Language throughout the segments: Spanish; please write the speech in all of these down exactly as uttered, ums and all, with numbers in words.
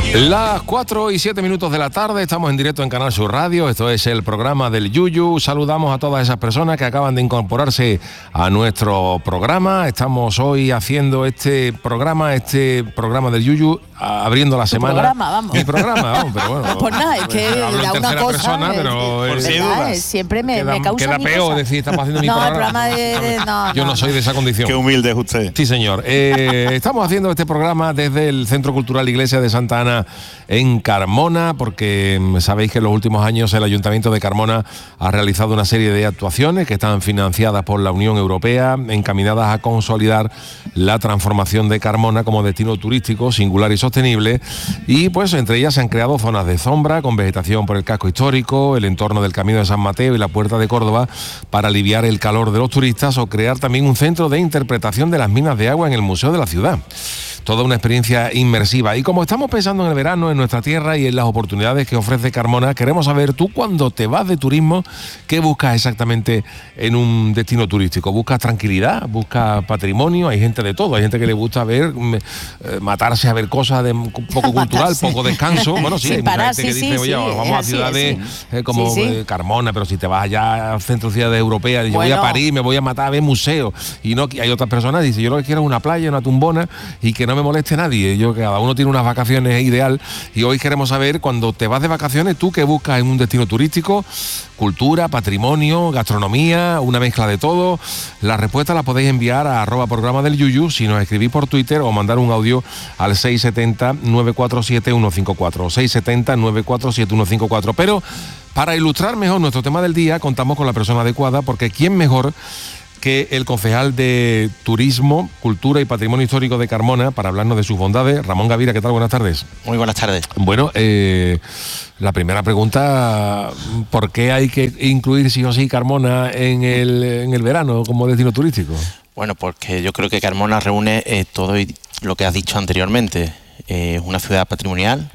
Las cuatro y siete minutos de la tarde, estamos en directo en Canal Sur Radio, esto es el programa del Yuyu. Saludamos a todas esas personas que acaban de incorporarse a nuestro programa. Estamos hoy haciendo este programa, este programa del Yuyu, abriendo la semana. Mi programa, vamos. Mi programa, vamos, pero bueno. Pues nada, es que da una cosa, persona, pero es, es, verdad, es, siempre me, queda, me causa queda peor cosa. decir, estamos haciendo mi no, programa. El programa de, de, no, Yo no, no soy no. de esa condición. Qué humilde es usted. Sí, señor. Eh, estamos haciendo este programa desde el Centro Cultural Iglesia de Santa Ana en Carmona, porque sabéis que en los últimos años el Ayuntamiento de Carmona ha realizado una serie de actuaciones que están financiadas por la Unión Europea, encaminadas a consolidar la transformación de Carmona como destino turístico singular y sostenible, y pues entre ellas se han creado zonas de sombra con vegetación por el casco histórico, el entorno del Camino de San Mateo y la Puerta de Córdoba para aliviar el calor de los turistas, o crear también un centro de interpretación de las minas de agua en el Museo de la Ciudad. Toda una experiencia inmersiva. Y como estamos pensando en el verano, en nuestra tierra y en las oportunidades que ofrece Carmona, queremos saber, tú cuando te vas de turismo, ¿qué buscas exactamente en un destino turístico? ¿Buscas tranquilidad? ¿Buscas patrimonio? Hay gente de todo, hay gente que le gusta ver, eh, matarse a ver cosas de poco cultural, poco descanso. Bueno, sí, Sin hay parar, mucha gente sí, que dice, sí, oye, sí, vamos a así, ciudades así. eh, como Sí, sí. eh, Carmona, pero si te vas allá a centro ciudades europeas, yo Bueno. voy a París, me voy a matar a ver museos. Y no, hay otras personas que dicen, yo lo que quiero es una playa, una tumbona y que no me moleste nadie. Yo, cada uno tiene unas vacaciones ideal, y hoy queremos saber, cuando te vas de vacaciones, ¿tú qué buscas en un destino turístico? Cultura, patrimonio, gastronomía, una mezcla de todo. Las respuestas las podéis enviar a arroba programa del Yuyu, si nos escribís por Twitter, o mandar un audio al seis siete cero, nueve cuatro siete, uno cinco cuatro, seis siete cero, nueve cuatro siete, uno cinco cuatro. Pero para ilustrar mejor nuestro tema del día, contamos con la persona adecuada, porque ¿quién mejor que el concejal de Turismo, Cultura y Patrimonio Histórico de Carmona para hablarnos de sus bondades? Ramón Gavira, ¿qué tal? Buenas tardes. Muy buenas tardes. Bueno, eh, la primera pregunta, ¿por qué hay que incluir sí o sí Carmona en el, en el verano como destino turístico? Bueno, porque yo creo que Carmona reúne eh, todo lo que has dicho anteriormente. Es eh, una ciudad patrimonial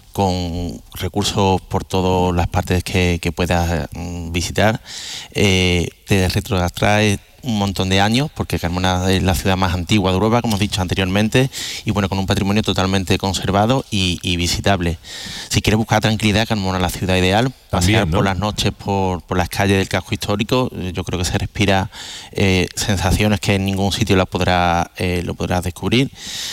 con recursos por todas las partes que, que puedas mm, visitar. Eh, te retrotrae un montón de años, porque Carmona es la ciudad más antigua de Europa, como hemos dicho anteriormente, y bueno, con un patrimonio totalmente conservado y, y visitable. Si quieres buscar tranquilidad, Carmona es la ciudad ideal. Pasear También, ¿no? por las noches por, por las calles del casco histórico, yo creo que se respira eh, sensaciones que en ningún sitio las podrá, eh, lo podrás descubrir.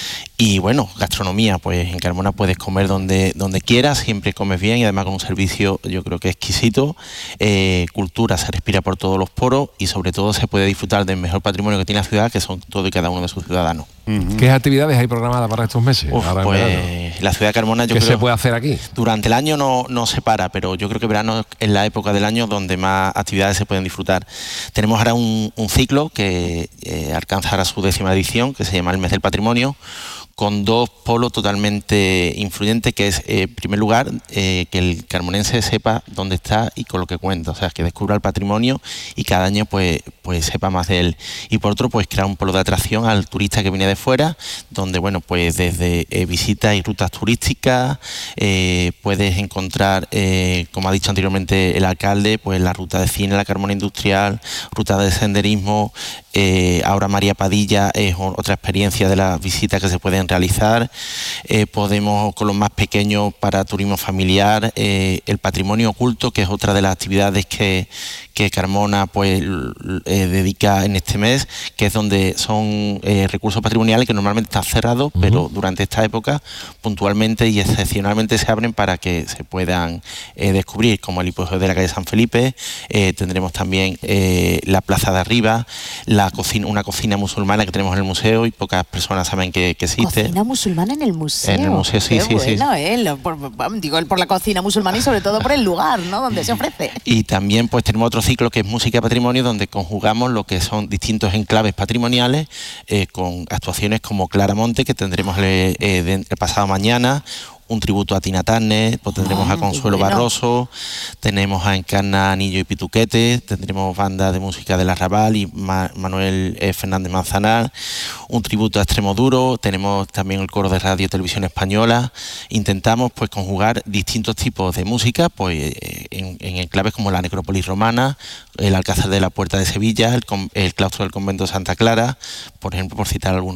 Y bueno, gastronomía, pues en Carmona puedes comer donde, donde quieras, siempre comes bien y además con un servicio yo creo que exquisito. Eh, cultura, se respira por todos los poros y sobre todo se puede disfrutar del mejor patrimonio que tiene la ciudad, que son todo y cada uno de sus ciudadanos. Uh-huh. ¿Qué actividades hay programadas para estos meses? Uf, Ahora en pues verano. la ciudad de Carmona, yo ¿Qué creo se puede hacer aquí? Durante el año no, no se para, pero yo creo que verano es la época del año donde más actividades se pueden disfrutar. Tenemos ahora un, un ciclo que eh, alcanzará su décima edición, que se llama el Mes del Patrimonio, con dos polos totalmente influyentes, que es, eh, en primer lugar, eh, que el carmonense sepa dónde está y con lo que cuenta, o sea, que descubra el patrimonio y cada año pues, pues sepa más de él. Y por otro, pues crear un polo de atracción al turista que viene de fuera, donde, bueno, pues desde eh, visitas y rutas turísticas, eh, puedes encontrar, eh, como ha dicho anteriormente el alcalde, pues la ruta de cine, la Carmona Industrial, ruta de senderismo. Eh, ahora María Padilla es otra experiencia de las visitas que se pueden realizar. Eh, podemos, con los más pequeños, para turismo familiar, eh, el patrimonio oculto, que es otra de las actividades que, que Carmona pues eh, dedica en este mes, que es donde son eh, recursos patrimoniales que normalmente están cerrados, uh-huh. pero durante esta época puntualmente y excepcionalmente se abren para que se puedan eh, descubrir, como el hipogeo de la calle San Felipe. Eh, tendremos también eh, la Plaza de Arriba, la cocina, una cocina musulmana que tenemos en el museo y pocas personas saben que, que existe. ¿Cocina musulmana en el museo? En el museo, sí, Qué sí, bueno, sí. ¿eh? Lo, por, por, digo, por la cocina musulmana y sobre todo por el lugar, ¿no?, donde se ofrece. Y también pues tenemos otro ciclo que es música y patrimonio, donde conjugamos lo que son distintos enclaves patrimoniales eh, con actuaciones como Claramonte, que tendremos el, eh, de, el pasado mañana, un tributo a Tina Turner, pues tendremos ah, a Consuelo bueno. Barroso, tenemos a Encarna Anillo y Pituquete, tendremos banda de música del Arrabal y Ma Manuel eh, Fernández Manzanar, un tributo a Extremoduro, tenemos también el coro de Radio y Televisión Española. Intentamos pues conjugar distintos tipos de música pues en, en enclaves como la Necrópolis Romana, el Alcázar de la Puerta de Sevilla, el, el claustro del convento de Santa Clara, por ejemplo, por citar algunos.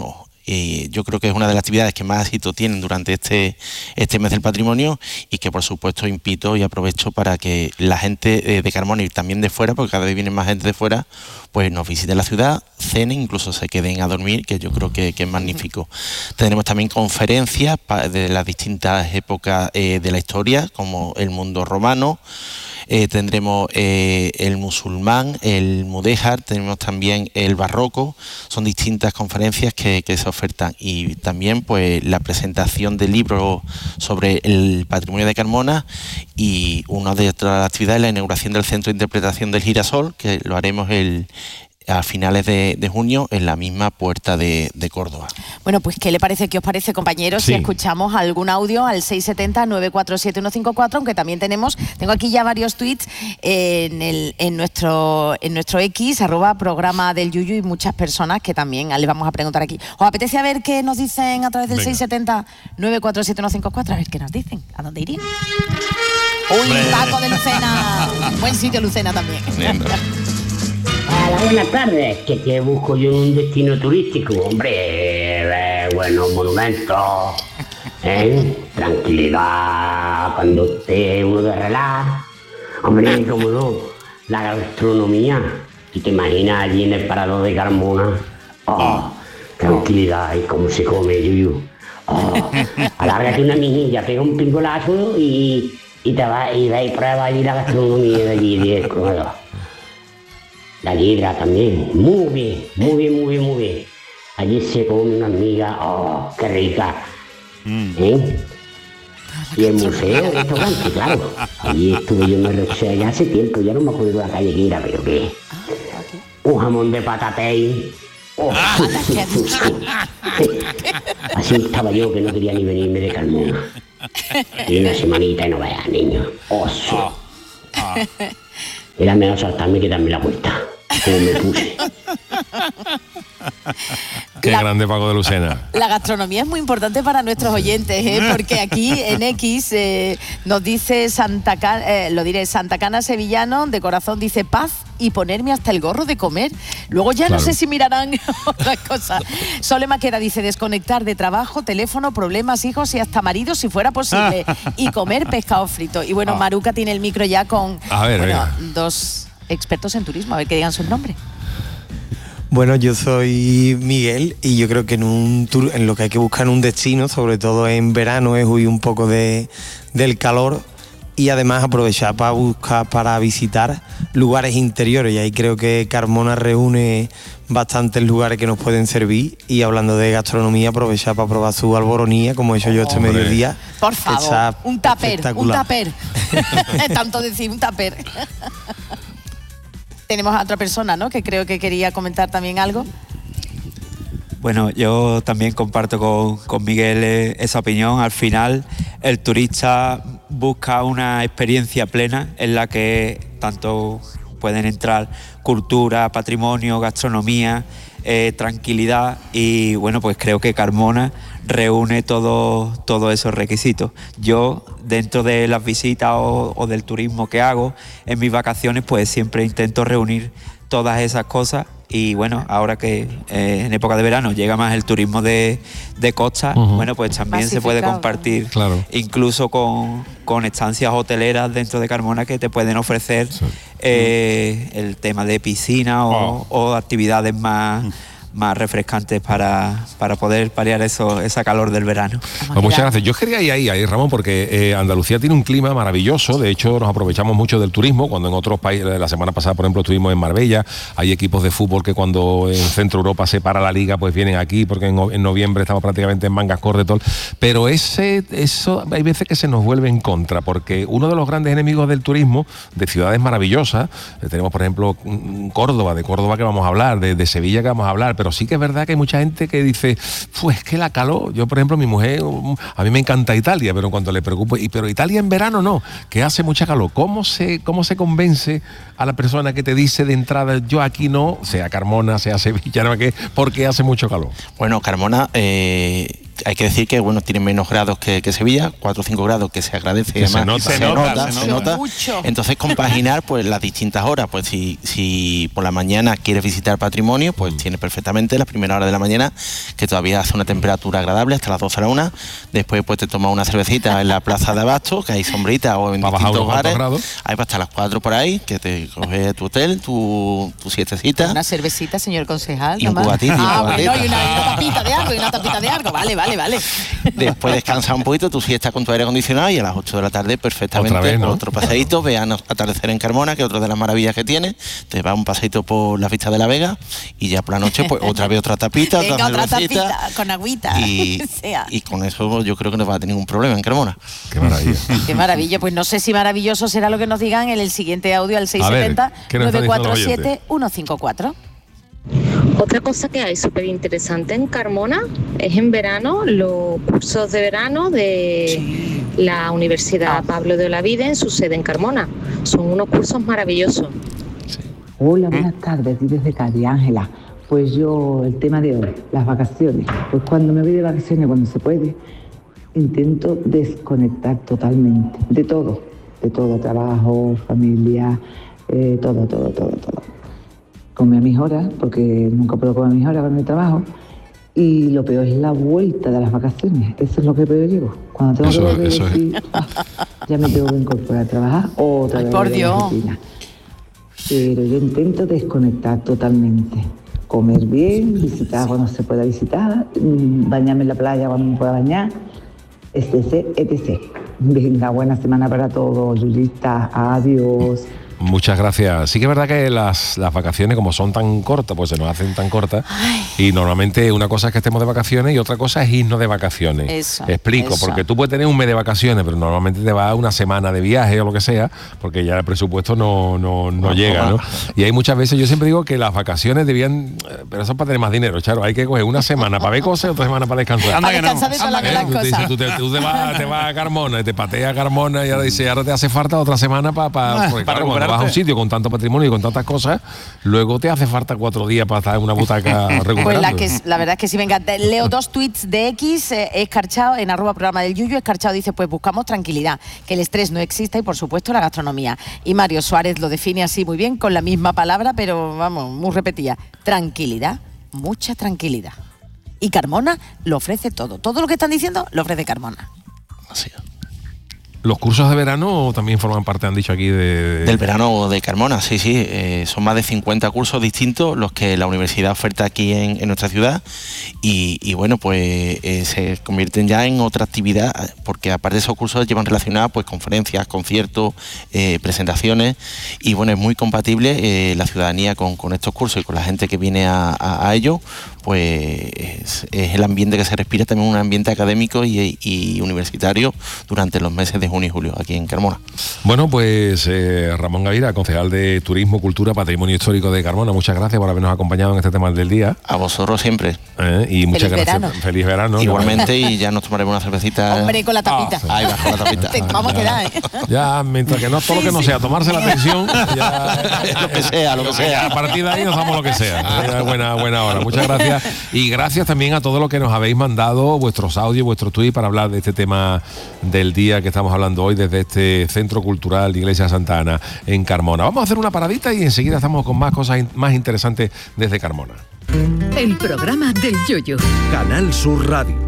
y yo creo que es una de las actividades que más éxito tienen durante este, este mes del patrimonio, y que por supuesto invito y aprovecho para que la gente de Carmona y también de fuera, porque cada vez viene más gente de fuera, pues nos visiten la ciudad, cenen, incluso se queden a dormir, que yo creo que, que es magnífico. Tendremos también conferencias de las distintas épocas eh, de la historia, como el mundo romano. Eh, tendremos eh, el musulmán, el mudéjar, tenemos también el barroco. Son distintas conferencias que, que se ofertan, y también pues la presentación de libros sobre el patrimonio de Carmona, y una de otras actividades, la inauguración del Centro de Interpretación del Girasol, que lo haremos el a finales de, de junio en la misma Puerta de, de Córdoba. Bueno, pues ¿qué le parece, qué os parece, compañeros, sí. si escuchamos algún audio al seis siete cero, nueve cuatro siete, uno cinco cuatro, aunque también tenemos, tengo aquí ya varios tweets en, el, en, nuestro, en nuestro X, arroba programa del Yuyu, y muchas personas que también le vamos a preguntar aquí. ¿Os apetece a ver qué nos dicen a través del seis siete cero, nueve cuatro siete, uno cinco cuatro? A ver qué nos dicen, ¿a dónde irían? ¡Uy, Paco de Lucena! Buen sitio Lucena también. Hola, buenas tardes. ¿Qué, qué busco yo en un destino turístico? Hombre, eh, buenos monumentos, ¿eh? Tranquilidad, cuando esté uno de relax. Hombre, cómo no, la gastronomía. ¿Tú te imaginas allí en el Parador de Carmona? Oh, tranquilidad, y cómo se come, Yuyu. Oh, alárgate una mijilla, pega un pingolazo y, y te vas y ve y prueba allí la gastronomía de allí, de Córdoba. La libra también, muy bien, muy bien, muy bien, muy bien. Allí se come una miga, oh, qué rica. Mm. ¿Eh? Y el museo, el restaurante, claro. Allí estuve yo en el museo ya hace tiempo, ya no me acuerdo de la calle que era, pero qué. Un jamón de patatey. Oh, así estaba yo que no quería ni venirme de Carmona. Y una semanita y no veas, niño. Oso. Era menos saltarme que darme la vuelta. Como me puse. Qué la, grande Paco de Lucena. La gastronomía es muy importante para nuestros oyentes, ¿eh? Porque aquí en X eh, nos dice Santa Cana, eh, lo diré, Santa Cana Sevillano, de corazón, dice paz y ponerme hasta el gorro de comer. Luego ya claro. No sé si mirarán otras cosas. Sole Maqueda dice desconectar de trabajo, teléfono, problemas, hijos y hasta marido si fuera posible. Y comer pescado frito. Y bueno, Maruca tiene el micro ya con a ver, bueno, dos expertos en turismo. A ver que digan sus nombres. Bueno, yo soy Miguel y yo creo que en un tour, en lo que hay que buscar en un destino, sobre todo en verano, es huir un poco de, del calor y además aprovechar para buscar, para visitar lugares interiores, y ahí creo que Carmona reúne bastantes lugares que nos pueden servir, y hablando de gastronomía, aprovechar para probar su alboronía, como he hecho yo este Hombre. mediodía. Por favor, un tupper, un tupper. Tanto decir, un tupper. Tenemos a otra persona, ¿no?, que creo que quería comentar también algo. Bueno, yo también comparto con, con Miguel esa opinión. Al final, el turista busca una experiencia plena en la que tanto pueden entrar cultura, patrimonio, gastronomía, eh, tranquilidad, y bueno, pues creo que Carmona reúne todos todo esos requisitos. Yo, dentro de las visitas o, o del turismo que hago en mis vacaciones, pues siempre intento reunir todas esas cosas. Y bueno, ahora que eh, en época de verano llega más el turismo de, de costa, uh-huh. bueno, pues también Masificado. Se puede compartir, claro. incluso con, con estancias hoteleras dentro de Carmona que te pueden ofrecer sí. eh, el tema de piscina o, oh. o actividades más... Uh-huh. más refrescantes para, para poder paliar eso, esa calor del verano. Pues muchas gracias. Yo quería ir ahí, ahí Ramón, porque eh, Andalucía tiene un clima maravilloso. De hecho, nos aprovechamos mucho del turismo. Cuando en otros países, la semana pasada, por ejemplo, estuvimos en Marbella. Hay equipos de fútbol que cuando en Centro Europa se para la liga, pues vienen aquí, porque en, en noviembre estamos prácticamente en mangas cortas y todo. Pero ese, eso hay veces que se nos vuelve en contra, porque uno de los grandes enemigos del turismo, de ciudades maravillosas, eh, tenemos, por ejemplo, Córdoba, de Córdoba que vamos a hablar, de, de Sevilla que vamos a hablar, pero sí que es verdad que hay mucha gente que dice, pues que la calor. Yo, por ejemplo, mi mujer, a mí me encanta Italia, pero cuando le preocupo, y pero Italia en verano no, que hace mucha calor. ¿Cómo se, cómo se convence a la persona que te dice de entrada, yo aquí no, sea Carmona, sea Sevilla, no, que porque hace mucho calor? Bueno, Carmona, eh, hay que decir que bueno, tiene menos grados que, que Sevilla, cuatro o cinco grados, que se agradece, que además, se nota, se, se nota, nota, se se nota. Mucho. Entonces compaginar pues las distintas horas, pues si, si por la mañana quieres visitar patrimonio, pues tienes perfectamente las primeras horas de la mañana, que todavía hace una temperatura agradable hasta las doce a la una, después pues te tomas una cervecita en la plaza de Abasto, que hay sombrita, o en para distintos bares, grados. hay hasta las cuatro por ahí, que te coges tu hotel, tu, tu siestecita. Una cervecita, señor concejal. Y un nada más. cubatito, y un Ah, cubatito. bueno, y una, y una tapita de algo, y una tapita de algo. Vale, vale, vale. Después descansas un poquito, tu siesta con tu aire acondicionado y a las ocho de la tarde perfectamente Otra vez, ¿no? otro paseíto, vean atardecer en Carmona, que es otra de las maravillas que tiene, te vas un paseíto por la vista de la Vega y ya por la noche pues otra vez otra tapita, Venga, otra otra cervecita, tapita, con agüita. y, sea. y con eso yo creo que no va a tener ningún problema en Carmona. Qué maravilla. Qué maravilla. Pues no sé si maravilloso será lo que nos digan en el siguiente audio al seis siete cero, ¿qué nos están nueve cuatro diciendo los siete, uno cinco cuatro. Otra cosa que hay súper interesante en Carmona es en verano los cursos de verano de la Universidad Pablo de Olavide en su sede en Carmona. Son unos cursos maravillosos. Hola, buenas tardes, aquí desde Cádiz, Ángela. Pues yo, el tema de hoy, las vacaciones. Pues cuando me voy de vacaciones, cuando se puede, intento desconectar totalmente de todo, de todo, trabajo, familia, eh, todo, todo, todo, todo. Come a mis horas, porque nunca puedo comer a mis horas con mi trabajo. Y lo peor es la vuelta de las vacaciones. Eso es lo que peor llevo. Cuando tengo Eso- que volver eso es. decir, "Ah, ya me tengo que incorporar a trabajar otra Ay, vez por a la Dios. rutina". Pero yo intento desconectar totalmente. Comer bien, visitar cuando se pueda visitar, mm, bañarme en la playa cuando me pueda bañar, etcétera, etcétera. Venga, buena semana para todos, Yuyita, adiós. Muchas gracias. Sí que es verdad que las, las vacaciones, como son tan cortas, pues se nos hacen tan cortas. Y normalmente una cosa es que estemos de vacaciones y otra cosa es irnos de vacaciones. Eso, Explico, eso. porque tú puedes tener un mes de vacaciones, pero normalmente te vas una semana de viaje o lo que sea, porque ya el presupuesto no, no, no llega, ¿no? Y hay muchas veces, yo siempre digo que las vacaciones debían, eh, pero eso es para tener más dinero, Charo. Hay que coger una semana para ver cosas y otra semana para descansar. Para descansar de todas las ¿Eh? las Tú te, dices, cosas. tú te- tú te vas, te vas a Carmona y te pateas a Carmona y ahora dice, ahora te hace falta otra semana para... Pa, Ah, porque para claro, cuando recuperarte. vas a un sitio con tanto patrimonio y con tantas cosas, luego te hace falta cuatro días para estar en una butaca recuperando. Pues la, que, es- la verdad es que sí, venga, te leo dos tweets de X, eh, Escarchado, en arroba programa del Yuyu. Escarchado dice, pues buscamos tranquilidad, que el estrés no exista y por supuesto la gastronomía. Y Mario Suárez lo define así muy bien, con la misma palabra, pero vamos, muy repetida. Tranquilidad, mucha tranquilidad. Y Carmona lo ofrece todo. Todo lo que están diciendo lo ofrece Carmona. Así es. Los cursos de verano también forman parte, han dicho aquí, de... Del verano de Carmona, sí, sí. Eh, son más de cincuenta cursos distintos los que la universidad oferta aquí en, en nuestra ciudad y, y bueno, pues eh, se convierten ya en otra actividad porque aparte de esos cursos llevan relacionadas pues conferencias, conciertos, eh, presentaciones y bueno, es muy compatible eh, la ciudadanía con, con estos cursos y con la gente que viene a, a, a ellos, pues es, es el ambiente que se respira, también un ambiente académico y, y universitario durante los meses de junio y julio aquí en Carmona. Bueno, pues eh, Ramón Gavira, concejal de Turismo, Cultura, Patrimonio Histórico de Carmona, muchas gracias por habernos acompañado en este tema del día. A vosotros siempre. Eh, y muchas Feliz gracias. verano. Feliz verano. Igualmente, y ya nos tomaremos una cervecita. Hombre, con la tapita. Ahí va, con la tapita. Te- vamos a quedar, ¿eh? Ya, mientras que no todo lo que no sea tomarse la atención, ya, Lo que sea, lo que sea. a partir de ahí nos damos lo que sea. Ya, buena, buena hora. Muchas gracias. Y gracias también a todos los que nos habéis mandado vuestros audios, vuestros tweets para hablar de este tema del día que estamos hablando hoy desde este Centro Cultural de Iglesia Santa Ana en Carmona. Vamos a hacer una paradita y enseguida estamos con más cosas in- más interesantes desde Carmona. El programa del Yuyu. Canal Sur Radio.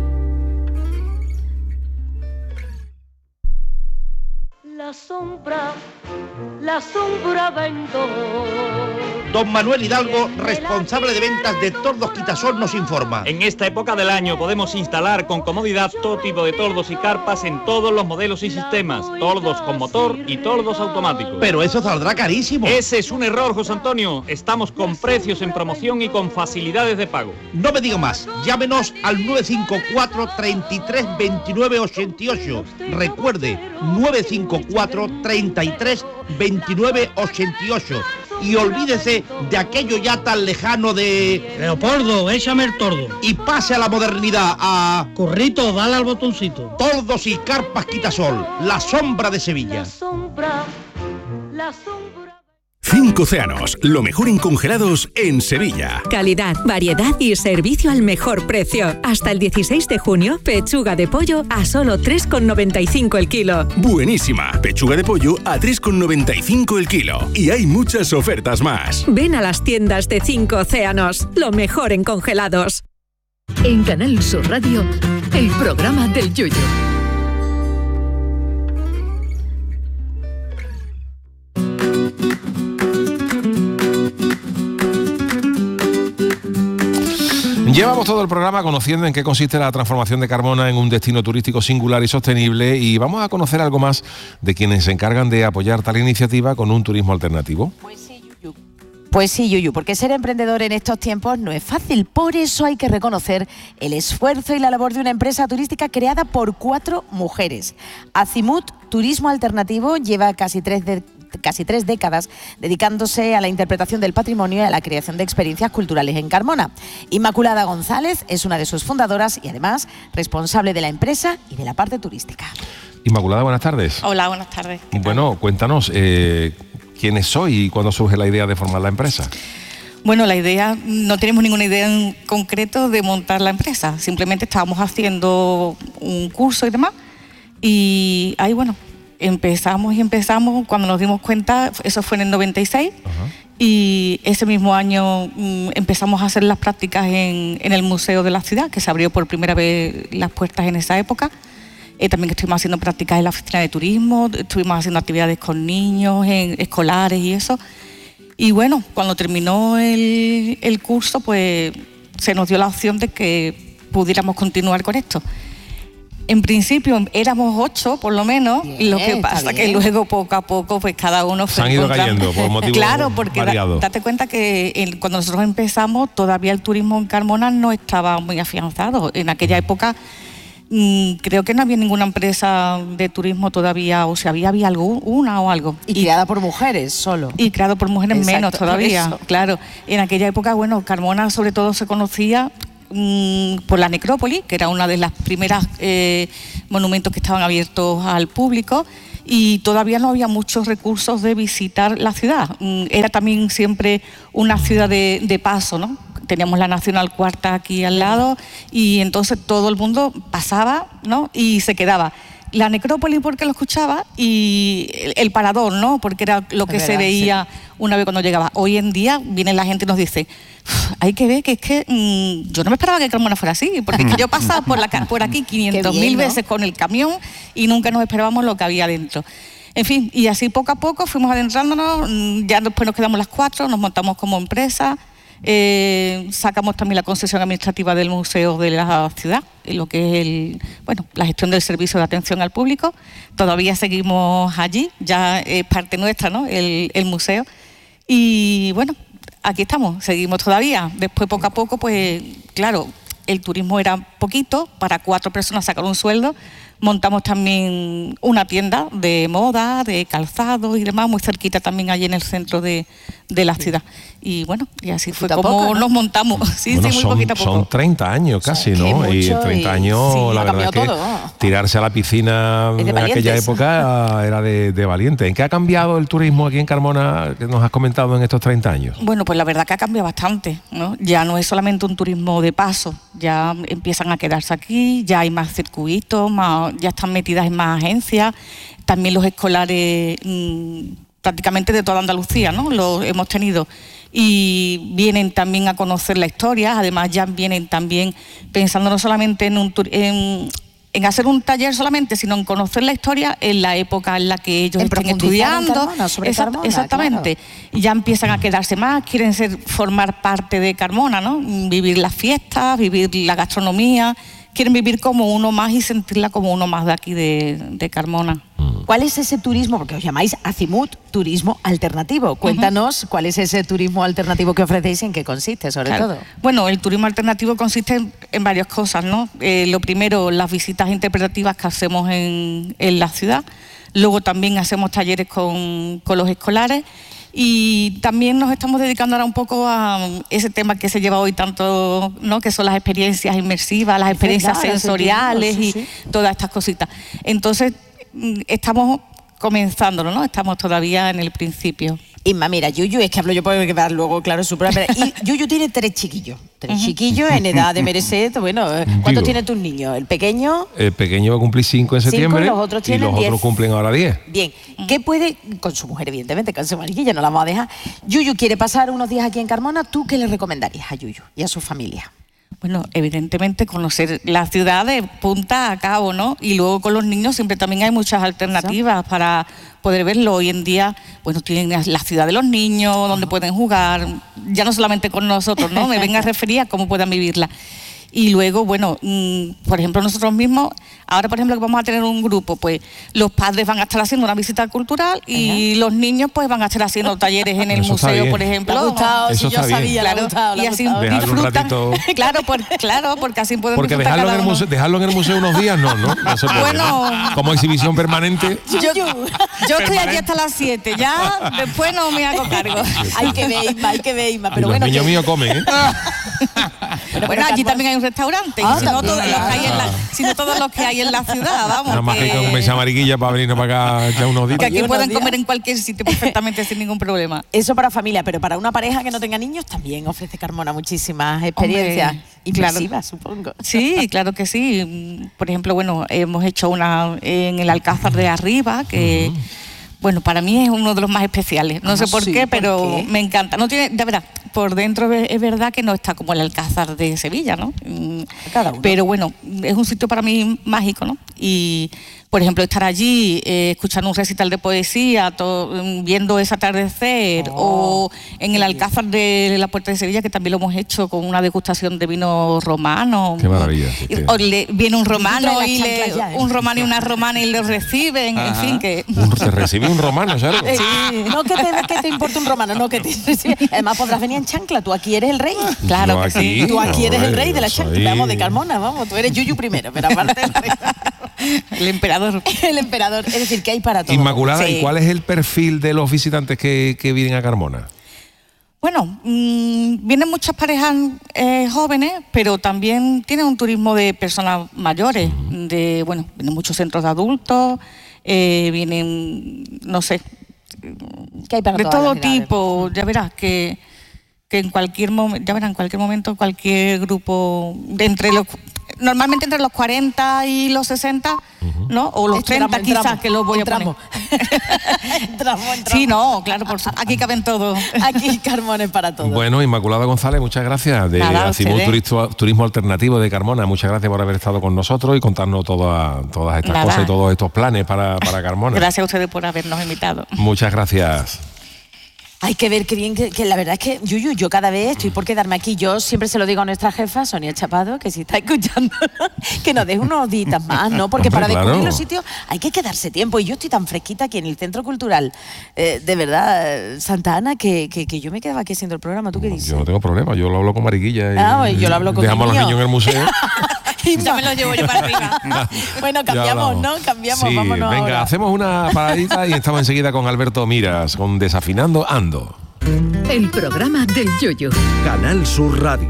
La sombra, la sombra vendo. Don Manuel Hidalgo, responsable de ventas de Tordos Quitasol, nos informa. En esta época del año podemos instalar con comodidad todo tipo de tordos y carpas en todos los modelos y sistemas, tordos con motor y tordos automáticos. Pero eso saldrá carísimo. Ese es un error, José Antonio. Estamos con precios en promoción y con facilidades de pago. No me diga más, llámenos al nueve cinco cuatro, treinta y tres, veintinueve, ochenta y ocho. Recuerde, nueve cinco cuatro, treinta y tres, veintinueve, ochenta y ocho. Y olvídese de aquello ya tan lejano de... Leopoldo, échame el tordo. Y pase a la modernidad, a... Corrito, dale al botoncito. Tordos y carpas Quitasol, la sombra de Sevilla. La sombra, la sombra. Cinco Océanos, lo mejor en congelados en Sevilla. Calidad, variedad y servicio al mejor precio. Hasta el dieciséis de junio, pechuga de pollo a solo tres con noventa y cinco el kilo. Buenísima, pechuga de pollo a tres con noventa y cinco el kilo. Y hay muchas ofertas más. Ven a las tiendas de Cinco Océanos, lo mejor en congelados. En Canal Sur Radio, el programa del Yoyo. Llevamos todo el programa conociendo en qué consiste la transformación de Carmona en un destino turístico singular y sostenible, y vamos a conocer algo más de quienes se encargan de apoyar tal iniciativa con un turismo alternativo. Pues sí, Yuyu. Pues sí, Yuyu, porque ser emprendedor en estos tiempos no es fácil. Por eso hay que reconocer el esfuerzo y la labor de una empresa turística creada por cuatro mujeres. Azimut Turismo Alternativo lleva casi tres de casi tres décadas dedicándose a la interpretación del patrimonio y a la creación de experiencias culturales en Carmona. Inmaculada González es una de sus fundadoras y además responsable de la empresa y de la parte turística. Inmaculada, buenas tardes. Hola, buenas tardes. Bueno, cuéntanos, eh, ¿quiénes sois y cuándo surge la idea de formar la empresa? Bueno, la idea, no tenemos ninguna idea en concreto de montar la empresa, simplemente estábamos haciendo un curso y demás, y ahí, bueno, empezamos y empezamos, cuando nos dimos cuenta, eso fue en el noventa y seis, uh-huh. Y ese mismo año mm, empezamos a hacer las prácticas en, en el Museo de la Ciudad, que se abrió por primera vez las puertas en esa época. Eh, también estuvimos haciendo prácticas en la oficina de turismo, estuvimos haciendo actividades con niños, en escolares y eso. Y bueno, cuando terminó el, el curso, pues se nos dio la opción de que pudiéramos continuar con esto. En principio éramos ocho, por lo menos, bien, lo que pasa que luego poco a poco pues cada uno fue se han ido cayendo por motivos claro, porque da, variados. Date cuenta que el, cuando nosotros empezamos todavía el turismo en Carmona no estaba muy afianzado. En aquella época mmm, creo que no había ninguna empresa de turismo todavía, o sea, había, había algo, una o algo. Y, y creada por mujeres solo. Y creado por mujeres Exacto, menos todavía, eso. Claro. En aquella época, bueno, Carmona sobre todo se conocía por la necrópolis, que era una de las primeras eh, monumentos que estaban abiertos al público, y todavía no había muchos recursos de visitar la ciudad. Era también siempre una ciudad de, de paso, ¿no? Teníamos la Nacional Cuarta aquí al lado y entonces todo el mundo pasaba, ¿no? Y se quedaba. La necrópolis porque lo escuchaba y el, el parador, ¿no? Porque era lo que verdad, se veía sí. Una vez cuando llegaba. Hoy en día viene la gente y nos dice, hay que ver que es que mmm, yo no me esperaba que Carmona fuera así, porque es que yo pasaba por, la, por aquí quinientas mil ¿no? veces con el camión y nunca nos esperábamos lo que había dentro. En fin, y así poco a poco fuimos adentrándonos, ya después nos quedamos las cuatro, nos montamos como empresa. Eh, sacamos también la concesión administrativa del Museo de la Ciudad, lo que es el, bueno, la gestión del servicio de atención al público. Todavía seguimos allí, ya es parte nuestra, ¿no? el, el museo. Y bueno, aquí estamos, seguimos todavía. Después, poco a poco, pues claro, el turismo era poquito, para cuatro personas sacar un sueldo. Montamos también una tienda de moda, de calzado y demás, muy cerquita también allí en el centro de, de la ciudad. Y bueno, y así fue como poco, ¿no? nos montamos. Sí, bueno, sí, muy son, poquito a poco. Son treinta años casi, ¿no? Mucho, y treinta años, sí, la verdad es que todo. tirarse a la piscina en aquella época era de, de valiente. ¿En qué ha cambiado el turismo aquí en Carmona, que nos has comentado en estos treinta años? Bueno, pues la verdad que ha cambiado bastante, ¿no? Ya no es solamente un turismo de paso, ya empiezan a quedarse aquí, ya hay más circuitos, más, ya están metidas en más agencias, también los escolares mmm, prácticamente de toda Andalucía, ¿no? Los hemos tenido y vienen también a conocer la historia, además ya vienen también pensando no solamente en, un, en, en hacer un taller solamente, sino en conocer la historia en la época en la que ellos en estén estudiando. Carmona, sobre Exact, Carmona, exactamente. Claro. Y ya empiezan a quedarse más, quieren ser, formar parte de Carmona, ¿no? Vivir las fiestas, vivir la gastronomía, quieren vivir como uno más y sentirla como uno más de aquí de, de Carmona. ¿Cuál es ese turismo? Porque os llamáis Azimut Turismo Alternativo. Cuéntanos uh-huh. cuál es ese turismo alternativo que ofrecéis y en qué consiste, sobre claro. todo. Bueno, el turismo alternativo consiste en, en varias cosas, ¿no? Eh, lo primero, las visitas interpretativas que hacemos en, en la ciudad. Luego también hacemos talleres con, con los escolares. Y también nos estamos dedicando ahora un poco a ese tema que se lleva hoy tanto, ¿no? Que son las experiencias inmersivas, las experiencias claro, sensoriales sí, sí. y todas estas cositas. Entonces, estamos comenzándolo, ¿no? Estamos todavía en el principio. Inma, mira, Yuyu, es que hablo yo porque quedar luego, claro, su programa. Y Yuyu tiene tres chiquillos. Tres uh-huh. chiquillos en edad de merecer. Bueno, ¿cuántos tienen tus niños? ¿El pequeño? El pequeño va a cumplir cinco en septiembre. Cinco, los otros tienen y los diez. otros cumplen ahora diez. Bien, ¿qué puede, con su mujer, evidentemente, con su mariquilla, no la vamos a dejar? Yuyu quiere pasar unos días aquí en Carmona. ¿Tú qué le recomendarías a Yuyu y a su familia? Bueno, evidentemente conocer la ciudad de punta a cabo, ¿no? Y luego con los niños siempre también hay muchas alternativas para poder verlo. Hoy en día, bueno, tienen la ciudad de los niños, donde pueden jugar, ya no solamente con nosotros, ¿no? Me venga a referir a cómo puedan vivirla. Y luego, bueno, mmm, por ejemplo, nosotros mismos, ahora por ejemplo que vamos a tener un grupo, pues los padres van a estar haciendo una visita cultural y uh-huh. los niños pues van a estar haciendo talleres en el Eso museo, por ejemplo. Le ha gustado, Eso si yo está sabía, bien. le ha gustado, le ha y así gustado. disfrutan. Claro, por, claro, porque así pueden Porque disfrutar dejarlo en, cada el uno. museo, dejarlo en el museo unos días, no, ¿no? No se puede, Bueno. ¿no? Como exhibición permanente. Yo, yo estoy aquí hasta las siete, ya después no me hago cargo. Hay que ver, Inma, hay que ver, Inma. Pero y bueno, los niños que... míos comen, ¿eh? Pero bueno, allí también hay un restaurante, Ah, y si no, también. todos los que hay en la, si no todos los que hay en la ciudad, vamos. Nada más que con mesa mariquilla para venirnos para acá ya unos días. Que aquí unos pueden días. comer en cualquier sitio perfectamente sin ningún problema. Eso para familia, pero para una pareja que no tenga niños también ofrece Carmona muchísimas experiencias. Hombre, Inmersivas, supongo. Sí, claro que sí. Por ejemplo, bueno, hemos hecho una en el Alcázar de Arriba, que... Uh-huh. Bueno, para mí es uno de los más especiales. No sé por sí? qué, pero ¿Por qué? me encanta. No tiene, de verdad, por dentro es verdad que no está como el Alcázar de Sevilla, ¿no? Cada uno. Pero bueno, es un sitio para mí mágico, ¿no? Y, por ejemplo, estar allí, eh, escuchando un recital de poesía, to, viendo ese atardecer, oh, o en el Alcázar de la Puerta de Sevilla, que también lo hemos hecho con una degustación de vino romano. Qué maravilla. Y, o le, viene un romano y le, ya, ¿eh? un romano y una romana y lo reciben, Ajá. en fin, que... Un, te recibe un romano, ¿sabes? Eh, no que te, que te importe un romano, no que te... sí. Además podrás venir en chancla, tú aquí eres el rey. Claro Yo que aquí, sí. Tú aquí eres no, el rey de la yo soy- chancla, vamos, de Carmona, vamos, tú eres Yuyu primero, pero aparte el rey. El emperador. El emperador, es decir, que hay para todo. Inmaculada, Sí. ¿y cuál es el perfil de los visitantes que, que vienen a Carmona? Bueno, mmm, vienen muchas parejas eh, jóvenes, pero también tienen un turismo de personas mayores, uh-huh. de, bueno, vienen muchos centros de adultos, eh, vienen, no sé, Que hay para de todas todo las edades. tipo. Ya verás que, que en cualquier momento, ya verás, en cualquier momento, cualquier grupo de entre los, normalmente entre los cuarenta y los sesenta, uh-huh. ¿no? O los Entramos, treinta quizás, entramos, que los voy a entramos. poner. entramos, entramos. Sí, no, claro, por su- aquí caben todos. Aquí Carmona es para todo. Bueno, Inmaculada González, muchas gracias. De Nada, Acimul ustedes. Turismo, Turismo Alternativo de Carmona, muchas gracias por haber estado con nosotros y contarnos toda- todas estas Nada. cosas y todos estos planes para, para Carmona. Gracias a ustedes por habernos invitado. Muchas gracias. Hay que ver qué bien, que, que la verdad es que, Yuyu, yo cada vez estoy por quedarme aquí. Yo siempre se lo digo a nuestra jefa, Sonia Chapado, que si está escuchando, que nos deje unos días más, ¿no? Porque Hombre, para descubrir claro. los sitios hay que quedarse tiempo. Y yo estoy tan fresquita aquí en el Centro Cultural, eh, de verdad, eh, Santa Ana, que, que, que yo me quedaba aquí haciendo el programa. ¿Tú qué dices? Yo no tengo problema, yo lo hablo con Mariquilla. Y, Ah, pues yo lo hablo con dejamos mi a los niño. niños en el museo. Ya me lo llevo yo para arriba. Bueno, Ya cambiamos, hablamos. ¿no? Cambiamos, Sí, vámonos venga, ahora. hacemos una paradita y estamos enseguida con Alberto Miras, con Desafinando Ando. El programa del Yoyo. Canal Sur Radio.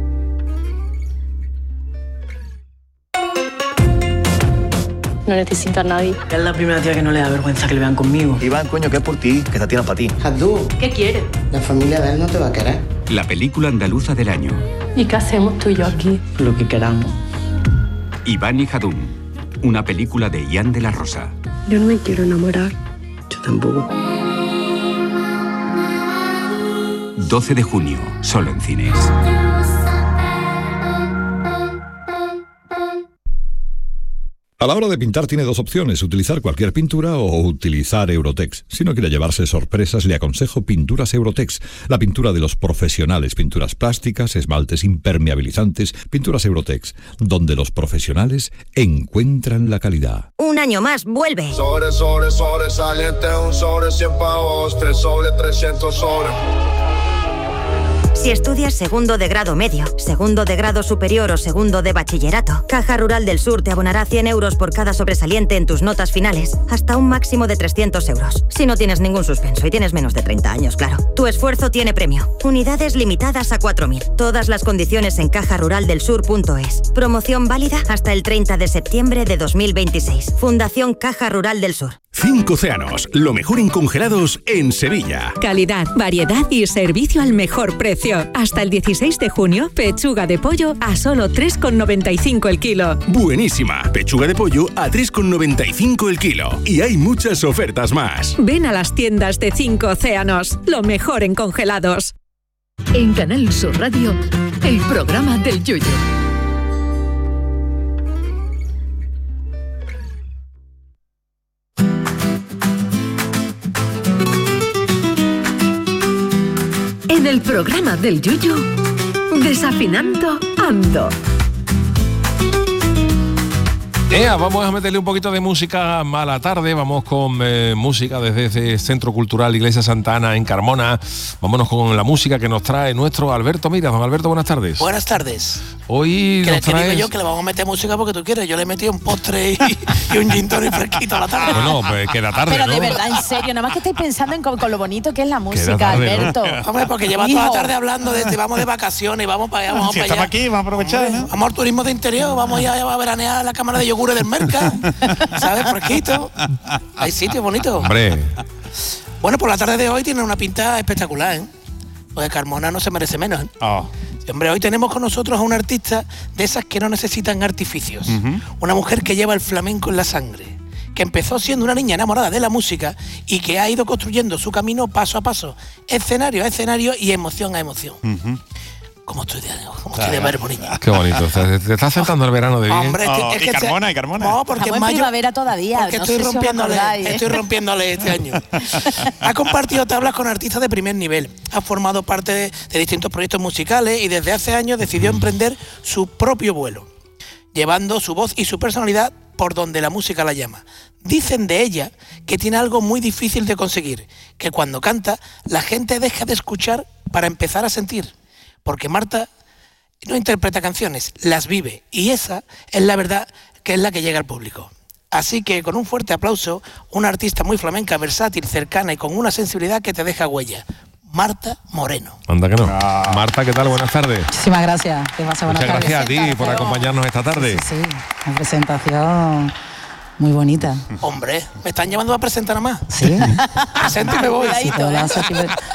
No necesito a nadie. Es la primera tía que no le da vergüenza que le vean conmigo. Iván, coño, que es por ti, que esta tía es para ti. Abdú, ¿qué quieres? La familia de él no te va a querer. La película andaluza del año. ¿Y qué hacemos tú y yo aquí? Lo que queramos. Iván y Jadún. Una película de Ian de la Rosa. Yo no me quiero enamorar. Yo tampoco. doce de junio, solo en cines. A la hora de pintar tiene dos opciones, utilizar cualquier pintura o utilizar Eurotex. Si no quiere llevarse sorpresas, le aconsejo Pinturas Eurotex, la pintura de los profesionales, pinturas plásticas, esmaltes impermeabilizantes, Pinturas Eurotex, donde los profesionales encuentran la calidad. Un año más, vuelve. Sobre, sobre, sobresaliente, un sobre cien pavos, tres sobre trescientos sobre. Si estudias segundo de grado medio, segundo de grado superior o segundo de bachillerato, Caja Rural del Sur te abonará cien euros por cada sobresaliente en tus notas finales, hasta un máximo de trescientos euros. Si no tienes ningún suspenso y tienes menos de treinta años, claro. Tu esfuerzo tiene premio. Unidades limitadas a cuatro mil. Todas las condiciones en caja rural del sur punto es. Promoción válida hasta el treinta de septiembre de dos mil veintiséis. Fundación Caja Rural del Sur. Cinco Océanos, lo mejor en congelados en Sevilla. Calidad, variedad y servicio al mejor precio. Hasta el dieciséis de junio, pechuga de pollo a solo tres con noventa y cinco el kilo. Buenísima, pechuga de pollo a tres con noventa y cinco el kilo. Y hay muchas ofertas más. Ven a las tiendas de Cinco Océanos, lo mejor en congelados. En Canal Sur Radio, el programa del Yoyo. En el programa del Yoyo, Desafinando Ando. Ea, vamos a meterle un poquito de música a la tarde. Vamos con eh, música desde ese Centro Cultural Iglesia Santa Ana en Carmona. Vámonos con la música que nos trae nuestro Alberto Mira. Don Alberto, buenas tardes. Buenas tardes. Hoy que nos te traes... digo yo que le vamos a meter música porque tú quieres. Yo le he metido un postre y, y un gin tonic fresquito a la tarde. Bueno, pues queda tarde, Pero ¿no? de verdad, en serio, nada más que estáis pensando en con, con lo bonito que es la música, tarde, Alberto. ¿no? Hombre, porque lleva toda la tarde hablando de, de vamos de vacaciones, vamos para allá, vamos Si para estamos allá. aquí, vamos a aprovechar, Hombre, ¿no? Vamos al turismo de interior, vamos a ir a veranear a la cámara de yogures del Merca, ¿sabes? Fresquito. Hay sitios bonitos. Hombre. Bueno, por la tarde de hoy tiene una pinta espectacular, ¿eh? Porque Carmona no se merece menos, ¿eh? Oh. Sí, hombre, hoy tenemos con nosotros a una artista de esas que no necesitan artificios. Uh-huh. Una mujer que lleva el flamenco en la sangre, que empezó siendo una niña enamorada de la música y que ha ido construyendo su camino paso a paso, escenario a escenario y emoción a emoción. Uh-huh. Como estoy de, como estoy de ver bonito. Qué bonito. Te, te está sentando el verano de bien. Hombre, es que, Oh, es y que Carmona, este- y Carmona. No, porque Estamos en en mayo. primavera todavía. Porque no estoy sé si os rompiéndole, acordáis, ¿eh? estoy rompiéndole este año. Ha compartido tablas con artistas de primer nivel. Ha formado parte de, de distintos proyectos musicales y desde hace años decidió emprender su propio vuelo, llevando su voz y su personalidad por donde la música la llama. Dicen de ella que tiene algo muy difícil de conseguir, que cuando canta la gente deja de escuchar para empezar a sentir, porque Marta no interpreta canciones, las vive, y esa es la verdad que es la que llega al público. Así que con un fuerte aplauso, una artista muy flamenca, versátil, cercana y con una sensibilidad que te deja huella, Marta Moreno. Anda que no. Ah. Marta, ¿qué tal? Buenas tardes. Muchísimas gracias. ¿Qué pasa? Buenas Muchas tardes. gracias a ti por acompañarnos esta tarde. Sí, sí, una presentación muy bonita. Hombre, ¿me están llamando a presentar nada más? Sí. Presento y me voy. Sí, te lanzo aquí.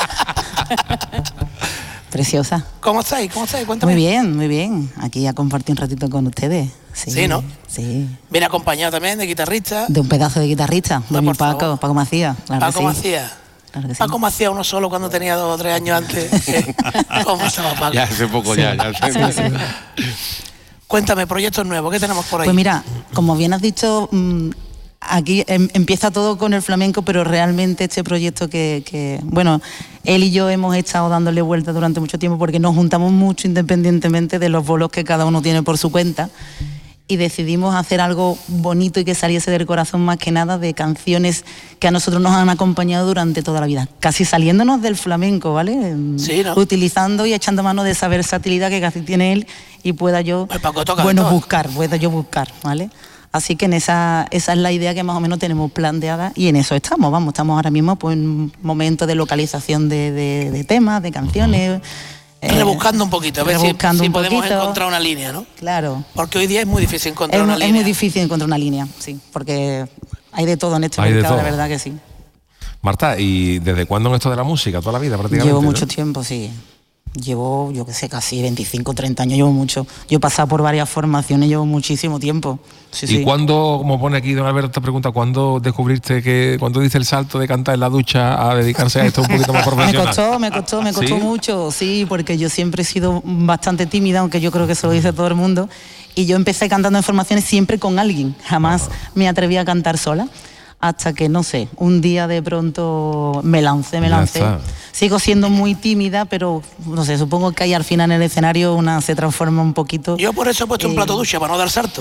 Preciosa. ¿Cómo estáis? ¿Cómo estáis? Cuéntame. Muy bien, muy bien. Aquí a compartir un ratito con ustedes. Sí, Sí, ¿no? Sí. Viene acompañado también de guitarrista. De un pedazo de guitarrista, de mi Paco, Paco Macías. Claro Paco que sí. Macías. Claro que sí. Paco Macías uno solo cuando tenía dos o tres años antes. ¿Cómo estaba Paco? Ya hace poco, ya, ya hace Sí, sí. Cuéntame, proyectos nuevos, ¿qué tenemos por ahí? Pues mira, como bien has dicho, mmm, aquí em, empieza todo con el flamenco, pero realmente este proyecto que, que, bueno, él y yo hemos estado dándole vuelta durante mucho tiempo porque nos juntamos mucho independientemente de los bolos que cada uno tiene por su cuenta y decidimos hacer algo bonito y que saliese del corazón más que nada de canciones que a nosotros nos han acompañado durante toda la vida, casi saliéndonos del flamenco, ¿vale? Sí, ¿no? Utilizando y echando mano de esa versatilidad que casi tiene él y pueda yo, Paco toca de bueno, todo. buscar, pueda yo buscar, ¿vale? Así que en esa, esa es la idea que más o menos tenemos planteada y en eso estamos, vamos, estamos ahora mismo pues, en un momento de localización de, de, de temas, de canciones. eh, Rebuscando un poquito, a ver si, rebuscando si un podemos poquito. encontrar una línea, ¿no? Claro. Porque hoy día es muy difícil encontrar Es, una es línea. muy difícil encontrar una línea, sí, porque hay de todo en este Hay de mercado, la todo. verdad que sí. Marta, ¿y desde cuándo en esto de la música? Toda la vida prácticamente. Llevo ¿no? mucho tiempo, sí. Llevo, yo qué sé, casi veinticinco, treinta años, llevo mucho. Yo he pasado por varias formaciones, llevo muchísimo tiempo. Sí, ¿Y sí. cuándo, como pone aquí don Alberto, te pregunta, ¿cuándo descubriste que, cuándo diste el salto de cantar en la ducha a dedicarse a esto un poquito más Me profesional? costó, me costó, me costó ¿Sí? mucho, sí, porque yo siempre he sido bastante tímida, aunque yo creo que eso lo dice todo el mundo. Y yo empecé cantando en formaciones siempre con alguien, jamás me atreví a cantar sola. Hasta que, no sé, un día de pronto me lancé, me Ya lancé. está. Sigo siendo muy tímida, pero, no sé, supongo que ahí al final en el escenario una se transforma un poquito. Yo por eso he puesto un Eh, plato ducha, para no dar salto.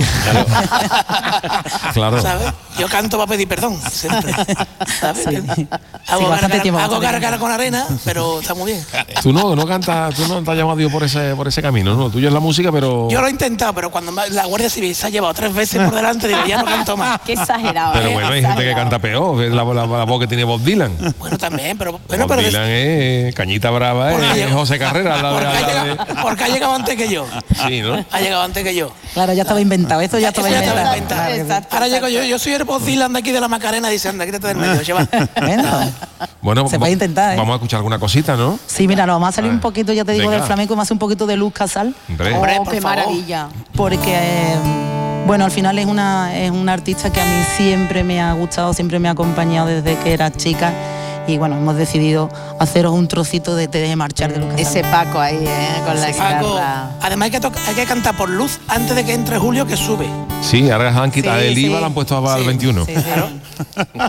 Claro. ¿Sabes? Yo canto para pedir perdón, siempre. ¿Sabes? Sí. Hago, Sí, gargara, bastante tiempo, hago bastante gargara con arena, pero está muy bien. Tú no, no cantas, tú no te has llamado Dios por ese, por ese camino, ¿no? Tuyo es la música, pero... Yo lo he intentado, pero cuando me- la Guardia Civil se ha llevado tres veces por delante, digo, ya no canto más. Qué exagerado. Pero ¿eh? bueno, hay gente que canta peor, que es la, la- la voz que tiene Bob Dylan. Bueno, también, pero... Bueno, Bob pero Dylan es Cañita Brava, Porque es llegó- José Carrera, al lado de- porque, al ha lado llegado, porque ha llegado antes que yo. de- Sí, ¿no? Ha llegado antes que yo. Claro, ya estaba inventado, esto ya estaba Eso ya estaba inventado. inventado. Claro que sí. Ahora llego yo, yo soy el Bob Dylan de aquí de la Macarena dice, anda, quítate del medio, lleva. Bueno, se puede intentar, ¿eh? Vamos a escuchar alguna cosita, ¿no? Sí, mira, nos vamos a salir un poquito, ya te digo, Venga. del flamenco, más un poquito de Luz Casal. Hombre. Oh, qué maravilla. Porque, eh, bueno, al final es una, es una artista que a mí siempre me ha gustado, siempre me ha acompañado desde que era chica. Y bueno, hemos decidido haceros un trocito de Te deje marchar de Luz Casal. Ese Paco ahí, ¿eh? Con la Ese Paco. guitarra. Además hay que, toca- hay que cantar por Luz antes de que entre Julio, que sube. Sí, ahora han quitado Sí, el sí. IVA, lo han puesto al Sí, veintiuno. sí, sí.